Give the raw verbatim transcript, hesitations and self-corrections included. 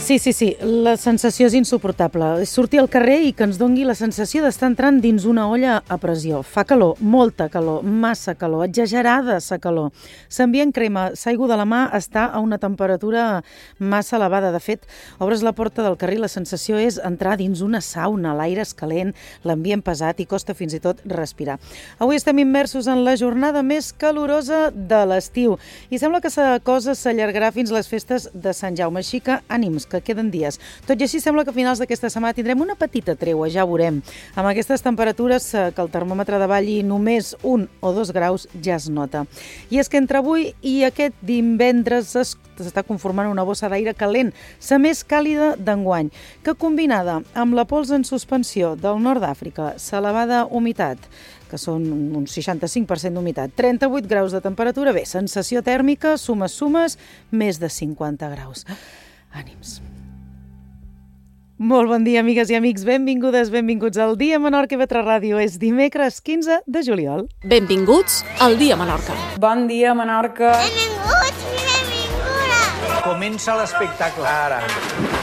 Sí, sí, sí, la sensació és insuportable. És sortir al carrer i que ens dongui la sensació d'estar entrant dins una olla a pressió. Fa calor, molta calor, massa calor, exagerada sa calor. S'envien crema, s'aigua de la mà està a una temperatura massa elevada. De fet, obres la porta del carrer i la sensació és entrar dins una sauna. L'aire és calent, l'ambient pesat i costa fins i tot respirar. Avui estem immersos en la jornada més calorosa de l'estiu i sembla que la cosa s'allargarà fins les festes de Sant Jaume, així que ànims, que queden dies. Tot i així sembla que a finals d'aquesta setmana tindrem una petita treua, ja ho veurem. Amb aquestes temperatures que el termòmetre davalli només un o dos graus ja es nota. I és que entre avui i aquest divendres s'està conformant una bossa d'aire calent, la més càlida d'enguany, que combinada amb la pols en suspensió del nord d'Àfrica, l'elevada humitat, que són un seixanta-cinc per cent d'humitat, trenta-vuit graus de temperatura, bé, sensació tèrmica, sumes, sumes, més de cinquanta graus. Ànims. Molt bon dia, amigues i amics, benvingudes, benvinguts al Dia Menorca i ve tres Ràdio. És dimecres quinze de juliol. Benvinguts al Dia Menorca. Bon dia, Menorca. Benvinguts i benvingudes. Comença l'espectacle ara.